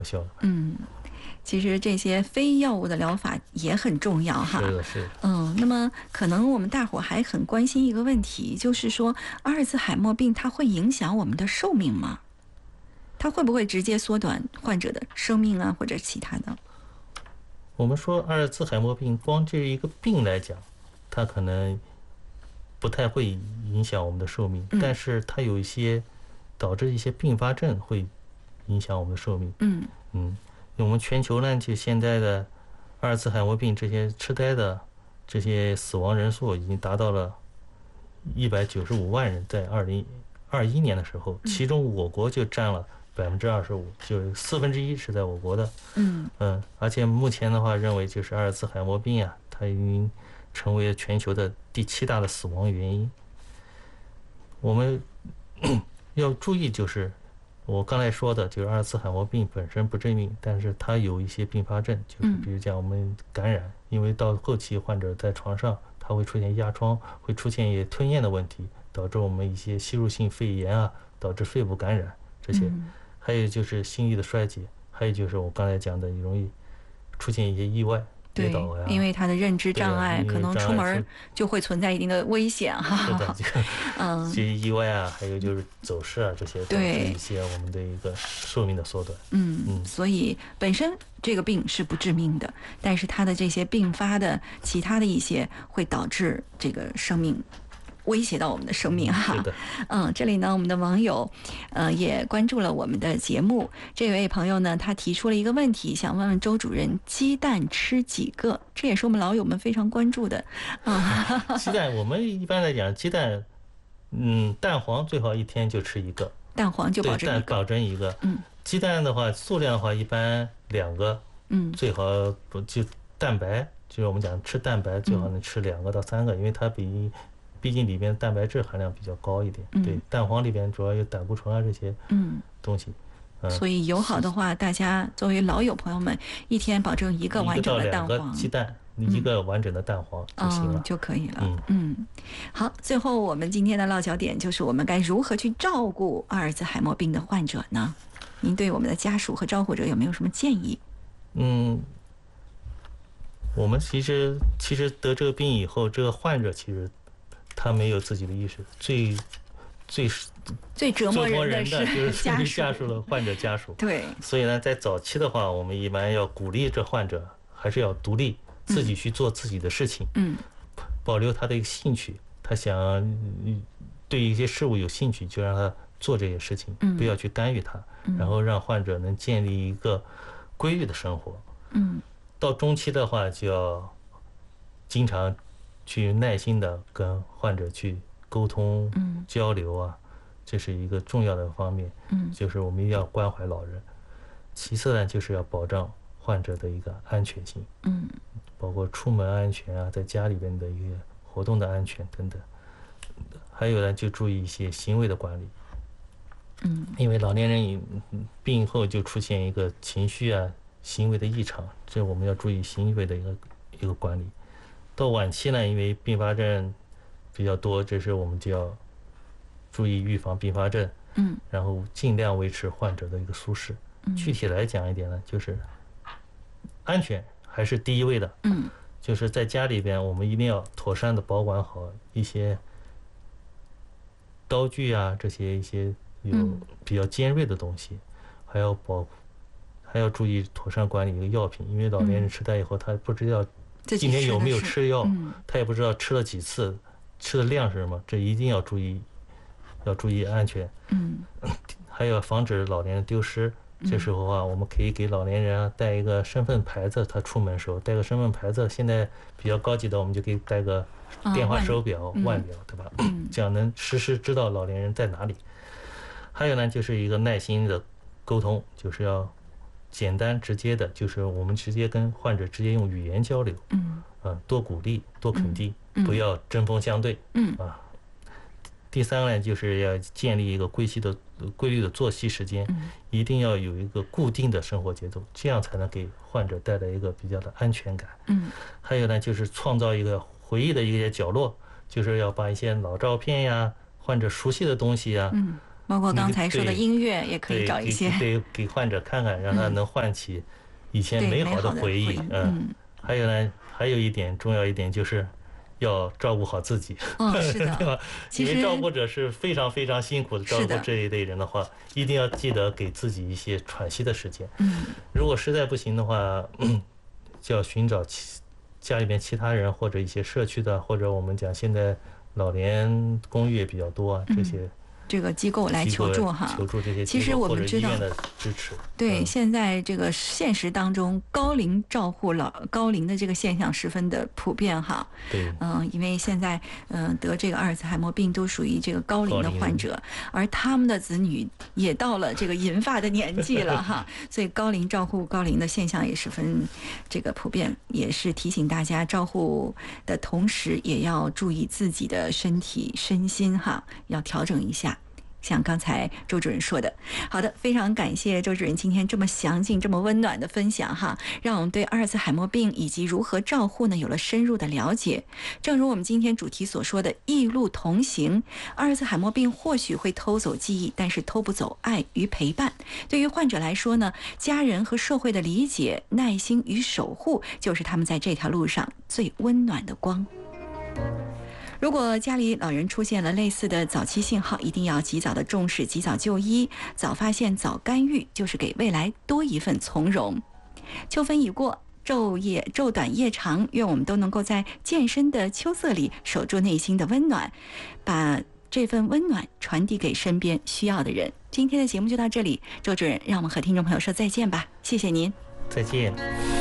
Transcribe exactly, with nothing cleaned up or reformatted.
效。 嗯，其实这些非药物的疗法也很重要哈。 是的，是的。 嗯，那么可能我们大伙还很关心一个问题，就是说阿尔兹海默病它会影响我们的寿命吗？它会不会直接缩短患者的生命啊，或者其他的？ 我们说阿尔兹海默病，光这一个病来讲，它可能不太会影响我们的寿命， 嗯、 但是它有一些导致一些并发症会影响我们的寿命。 嗯嗯，我们全球呢，就现在的阿尔兹海默病这些痴呆的这些死亡人数已经达到了一百九十五万人，在二零二一年的时候，其中我国就占了百分之二十五，就是四分之一是在我国的。 嗯嗯，而且目前的话，认为就是阿尔兹海默病啊，它已经成为全球的第七大的死亡原因。我们要注意，就是我刚才说的，就是阿尔兹海默病本身不致命，但是它有一些并发症，就是比如讲我们感染，因为到后期患者在床上，它会出现压疮，会出现一些吞咽的问题，导致我们一些吸入性肺炎啊，导致肺部感染这些。还有就是心力的衰竭，还有就是我刚才讲的，容易出现一些意外。 对，因为他的认知障碍，可能出门就会存在一定的危险哈。 是的，这个嗯，这些意外啊，还有就是走失啊，这些导致一些我们的一个寿命的缩短。 嗯嗯，所以本身这个病是不致命的，但是它的这些并发的其他的一些会导致这个生命。威胁到我们的生命哈，嗯，这里呢，我们的网友，呃，也关注了我们的节目。这位朋友呢，他提出了一个问题，想问问周主任：鸡蛋吃几个？这也是我们老友们非常关注的。 啊、嗯，鸡蛋我们一般来讲，鸡蛋，嗯，蛋黄最好一天就吃一个， 蛋黄就保证一个， 保证一个。 嗯， 鸡蛋的话，数量的话，一般两个， 嗯， 最好不就蛋白，就是我们讲吃蛋白最好能吃两个到三个，嗯、因为它比。毕竟里边蛋白质含量比较高一点， 嗯、 对，蛋黄里边主要有胆固醇啊这些东西， 嗯，所以友好的话，大家作为老友朋友们，一天保证一个完整的蛋黄， 一个到两个鸡蛋，嗯、一个完整的蛋黄就行了， 嗯、就可以了。 嗯嗯，好，最后我们今天的落脚点就是我们该如何去照顾阿尔兹海默病的患者呢？您对我们的家属和照顾者有没有什么建议？ 嗯。我们其实其实得这个病以后，这个患者其实他没有自己的意识，最最最折磨人的就是家属家属的患者家属。 对， 所以呢，在早期的话，我们一般要鼓励这患者还是要独立，自己去做自己的事情， 嗯， 保留他的一个兴趣，他想对一些事物有兴趣，就让他做这些事情， 嗯、 不要去干预他， 嗯、 然后让患者能建立一个规律的生活， 嗯。 到中期的话，就要经常去耐心的跟患者去沟通、 嗯、 交流啊，这是一个重要的方面。 嗯， 就是我们一定要关怀老人。其次呢，就是要保障患者的一个安全性。 嗯， 包括出门安全啊，在家里边的一个活动的安全等等。还有呢，就注意一些行为的管理。 嗯， 因为老年人病后就出现一个情绪啊。行为的异常，这我们要注意行为的一个一个管理。到晚期呢，因为并发症比较多，这时我们就要注意预防并发症， 嗯， 然后尽量维持患者的一个舒适。 嗯、 具体来讲一点呢，就是安全还是第一位的， 嗯， 就是在家里边，我们一定要妥善的保管好一些刀具啊，这些一些有比较尖锐的东西，还要保。还要注意妥善管理一个药品，因为老年人痴呆以后，他不知道今天有没有吃药， 嗯、 他也不知道吃了几次，吃的量是什么，这一定要注意，要注意安全。 嗯， 还要防止老年人丢失。这时候啊，我们可以给老年人啊带一个身份牌子，他出门的时候带个身份牌子。现在比较高级的，我们就可以带个电话手表、 嗯、 腕表，对吧？ 嗯、 这样能实时知道老年人在哪里。还有呢，就是一个耐心的沟通，就是要。简单直接的，就是我们直接跟患者直接用语言交流， 嗯， 啊，多鼓励，多肯定， 嗯、 不要针锋相对， 嗯啊。第三个呢，就是要建立一个规律的、规律的作息时间， 嗯、 一定要有一个固定的生活节奏，这样才能给患者带来一个比较的安全感。 嗯， 还有呢，就是创造一个回忆的一些角落，就是要把一些老照片呀、患者熟悉的东西呀， 嗯。 包括刚才说的音乐，也可以找一些对 给, 给患者看看，让他能唤起以前美好的回忆。 嗯， 嗯，还有呢，还有一点重要一点就是要照顾好自己。 哦，是的， 对吧？ 其实因为照顾者是非常非常辛苦的，照顾这一类人的话，一定要记得给自己一些喘息的时间。 嗯， 如果实在不行的话，嗯、就要寻找其家里边其他人，或者一些社区的，或者我们讲现在老年公寓也比较多啊，这些。 嗯这个机构来求助哈， 求助这些其实我们知道， 的支持。 对、 嗯， 现在这个现实当中，高龄照护老高龄的这个现象十分的普遍哈。 对， 嗯、呃，因为现在嗯、呃、得这个阿尔茨海默病都属于这个高龄的患者，而他们的子女也到了这个银发的年纪了哈，所以高龄照护高龄的现象也十分这个普遍，也是提醒大家照护的同时，也要注意自己的身体身心哈，要调整一下。像刚才周主任说的，好的，非常感谢周主任今天这么详尽、这么温暖的分享哈，让我们对阿尔茨海默病以及如何照护呢有了深入的了解。正如我们今天主题所说的“异路同行”，阿尔茨海默病或许会偷走记忆，但是偷不走爱与陪伴。对于患者来说呢，家人和社会的理解、耐心与守护，就是他们在这条路上最温暖的光。如果家里老人出现了类似的早期信号，一定要及早的重视，及早就医，早发现早干预，就是给未来多一份从容。秋分已过，昼夜昼短夜长，愿我们都能够在渐深的秋色里守住内心的温暖，把这份温暖传递给身边需要的人。今天的节目就到这里，周主任，让我们和听众朋友说再见吧，谢谢您， 再见。